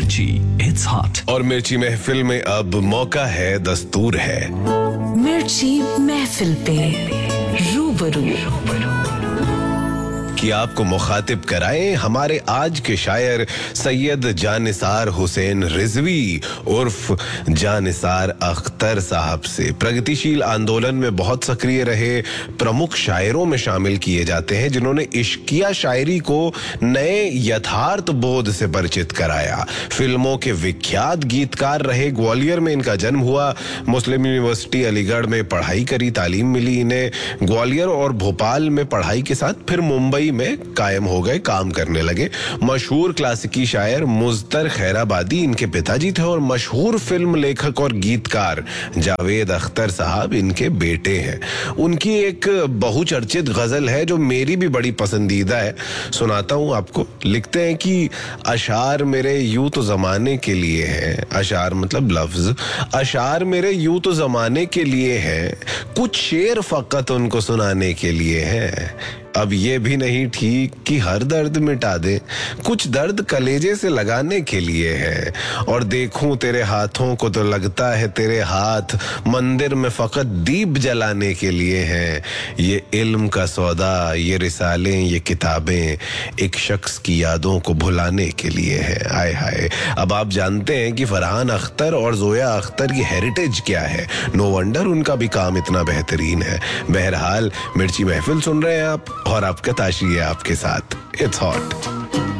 मिर्ची, it's hot. और मिर्ची महफिल में अब मौका है, दस्तूर है मिर्ची महफिल पे रूबरू कि आपको मुखातिब कराएं हमारे आज के शायर सैयद जानिसार हुसैन रिजवी उर्फ जानिसार अख्तर साहब से। प्रगतिशील आंदोलन में बहुत सक्रिय रहे प्रमुख शायरों में शामिल किए जाते हैं, जिन्होंने इश्किया शायरी को नए यथार्थ बोध से परिचित कराया। फिल्मों के विख्यात गीतकार रहे। ग्वालियर में इनका जन्म हुआ। मुस्लिम यूनिवर्सिटी अलीगढ़ में पढ़ाई करी, तालीम मिली इन्हें। ग्वालियर और भोपाल में पढ़ाई के साथ फिर मुंबई में कायम हो गए, काम करने लगे। मशहूर क्लासिकी शायर मुज़्तर खैराबादी इनके पिताजी थे और मशहूर फिल्म लेखक और गीतकार जावेद अख्तर साहब इनके बेटे हैं। उनकी एक बहुचर्चित गजल है जो मेरी भी बड़ी पसंदीदा है, सुनाता हूं आपको। लिखते हैं कि अशार मेरे यूं तो जमाने के लिए है, अशार मतलब लफ्ज, अशार मेरे यूं तो जमाने के लिए है, कुछ शेर फकत उनको सुनाने के लिए है। अब ये भी नहीं ठीक कि हर दर्द मिटा दे, कुछ दर्द कलेजे से लगाने के लिए है। और देखूं तेरे हाथों को तो लगता है तेरे हाथ मंदिर में फकत दीप जलाने के लिए हैं। ये इल्म का सौदा, ये रिसालें, ये किताबें एक शख्स की यादों को भुलाने के लिए है। हाय हाय। अब आप जानते हैं कि फरहान अख्तर और जोया अख्तर की हेरिटेज क्या है। नो वंडर उनका भी काम इतना बेहतरीन है। बहरहाल मिर्ची महफिल सुन रहे हैं आप और आपका ताशी है आपके साथ। It's hot.